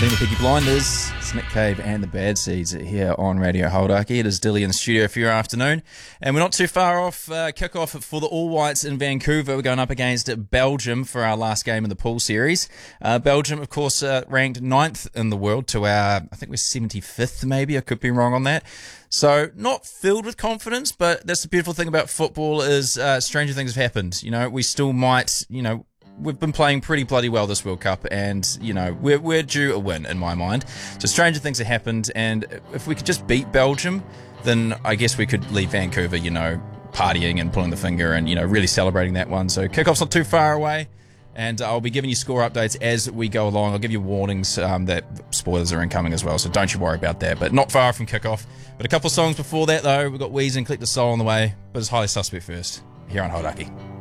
Team of Peaky Blinders, it's Nick Cave and the Bad Seeds here on Radio Hauraki. It is Dilly in the studio for your afternoon, and we're not too far off kick-off for the All Whites in Vancouver. We're going up against Belgium for our last game in the pool series. Belgium, of course, ranked 9th in the world to our, I think we're 75th maybe, I could be wrong on that. So not filled with confidence, but that's the beautiful thing about football is stranger things have happened. You know, we still might, we've been playing pretty bloody well this World Cup, and, we're due a win, in my mind. So stranger things have happened, and if we could just beat Belgium, then I guess we could leave Vancouver, partying and pulling the finger and, really celebrating that one. So kickoff's not too far away, and I'll be giving you score updates as we go along. I'll give you warnings that spoilers are incoming as well, so don't you worry about that. But not far from kickoff. But a couple of songs before that, though. We've got Weezer and Collect the Soul on the way, but it's Highly Suspect first, here on Hauraki.